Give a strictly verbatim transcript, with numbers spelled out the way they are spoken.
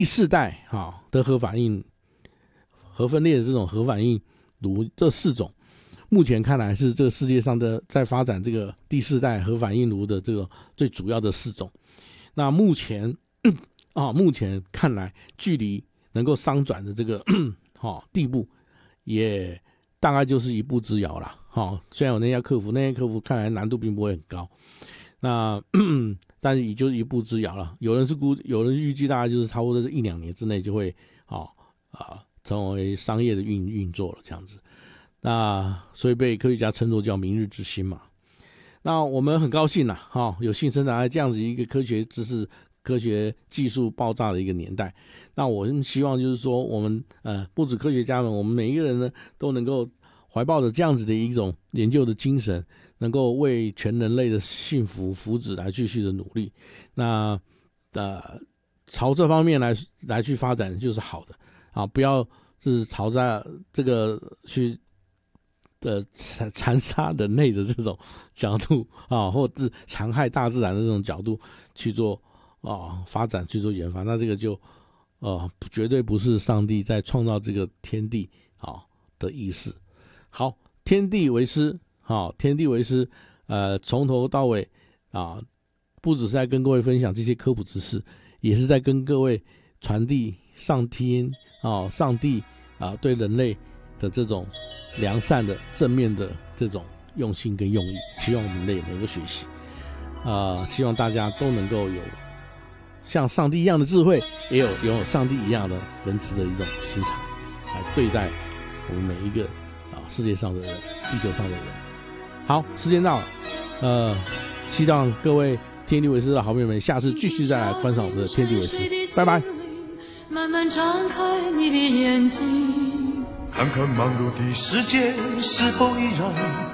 第四代啊的核反应核分裂的这种核反应炉，这四种目前看来是这个世界上的在发展这个第四代核反应炉的这个最主要的四种。那目前啊，目前看来距离能够商转的这个哦地步，也大概就是一步之遥了。哦，虽然有那些克服，那些克服看来难度并不会很高。那但是也就是一步之遥了。有人是估，有人预计大概就是差不多在一两年之内就会哦啊成为商业的运运作了这样子。那所以被科学家称作叫明日之星嘛。那我们很高兴啦，哦，有幸生长在这样子一个科学知识、科学技术爆炸的一个年代。那我们希望就是说，我们呃不止科学家们，我们每一个人呢都能够怀抱着这样子的一种研究的精神，能够为全人类的幸福福祉来继续的努力。那呃朝这方面来来去发展就是好的啊，不要是朝在这个去。的残杀人类的这种角度啊，或者是残害大自然的这种角度去做啊发展，去做研发，那这个就呃绝对不是上帝在创造这个天地啊的意思。好，天地为师，好，天地为师，呃，从头到尾啊，不只是在跟各位分享这些科普知识，也是在跟各位传递上天啊，上帝啊对人类的这种良善的正面的这种用心跟用意，希望我们也能够学习，呃，希望大家都能够有像上帝一样的智慧，也有拥有上帝一样的仁慈的一种心肠来对待我们每一个啊世界上的人，地球上的人。好，时间到了，呃，希望各位天地为师的好朋友们，下次继续再来观赏我们的天地为师，拜拜。 慢慢张开你的眼睛， 看看忙碌的世界是否依然